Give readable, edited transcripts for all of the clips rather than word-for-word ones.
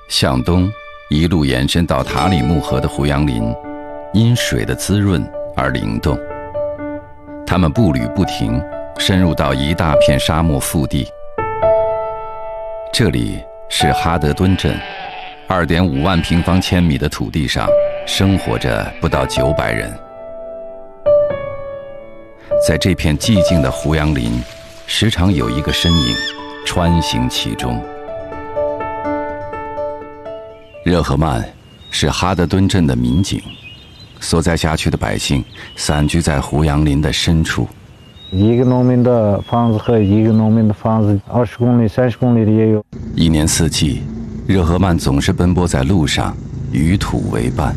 向东一路延伸到塔里木河的胡杨林，因水的滋润而灵动。他们步履不停，深入到一大片沙漠腹地。这里是哈德敦镇，2.5万平方千米的土地上生活着不到900人。在这片寂静的胡杨林，时常有一个身影穿行其中。热赫曼是哈德敦镇的民警，所在辖区的百姓散居在胡杨林的深处。 一个农民的房子和一个农民的房子20公里、30公里的也有。 一年四季，热赫曼总是奔波在路上，与土为伴。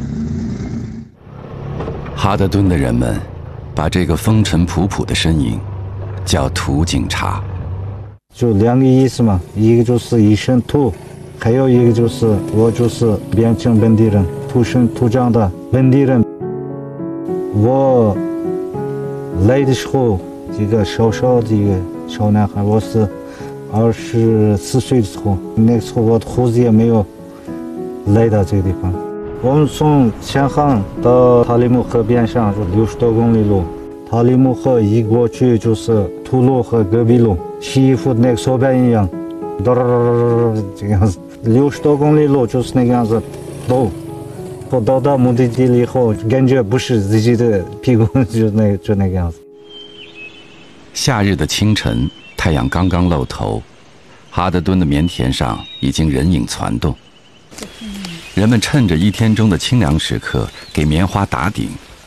哈德敦的人们把这个风尘仆仆的身影叫土警察。 就2个意思嘛，一个就是一身土，还有一个就是我就是边境本地人，土生土长的本地人。我来的时候，一个小小的一个小男孩，我是24岁的时候，那个时候我的胡子也没有来到这个地方。我们从前航到塔里木河边上就60多公里路，塔里木河一过去就是土路和戈壁路，洗衣服的那个手板一样，这个样子，60多公里路就是那个样子走。我到目的地了以后，感觉不是自己的屁股，就那个样子。 夏日的清晨，太阳刚刚露头，哈德敦的棉田上已经人影攒动。人们趁着一天中的清凉时刻，给棉花打顶。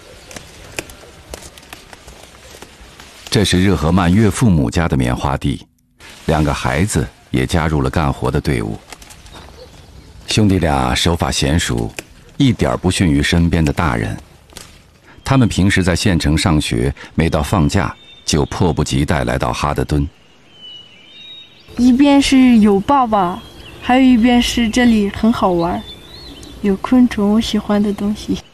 这是热赫曼岳父母家的棉花地，2个孩子也加入了干活的队伍。兄弟俩手法娴熟，一点不逊于身边的大人。他们平时在县城上学，每到放假就迫不及待来到哈德敦。 一边是有爸爸，还有一边是这里很好玩，有昆虫，喜欢的东西。